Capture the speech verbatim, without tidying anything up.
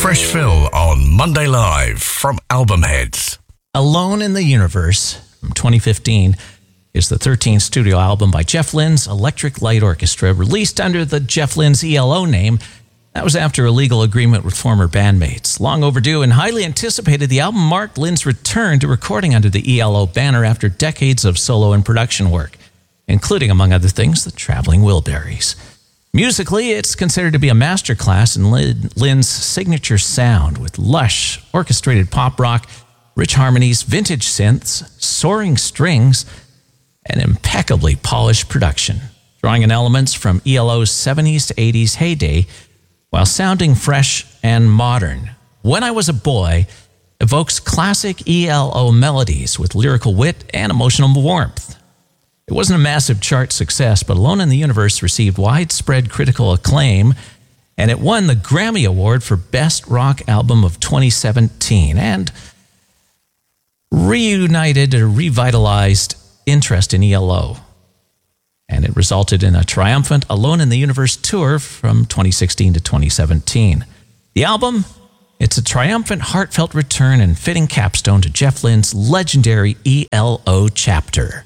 Fresh Fill on Monday Live from Albumheads. Alone in the Universe from twenty fifteen is the thirteenth studio album by Jeff Lynne's Electric Light Orchestra, released under the Jeff Lynne's E L O name. That was after a legal agreement with former bandmates. Long overdue and highly anticipated, the album marked Lynne's return to recording under the E L O banner after decades of solo and production work, including, among other things, the Traveling Wilburys. Musically, it's considered to be a masterclass in Lynne's signature sound, with lush, orchestrated pop rock, rich harmonies, vintage synths, soaring strings, and impeccably polished production, drawing in elements from E L O's seventies to eighties heyday while sounding fresh and modern. When I Was a Boy evokes classic E L O melodies with lyrical wit and emotional warmth. It wasn't a massive chart success, but Alone in the Universe received widespread critical acclaim, and it won the Grammy Award for Best Rock Album of twenty seventeen, and reunited or revitalized interest in E L O. And it resulted in a triumphant Alone in the Universe tour from twenty sixteen to twenty seventeen. The album, it's a triumphant, heartfelt return and fitting capstone to Jeff Lynne's legendary E L O chapter.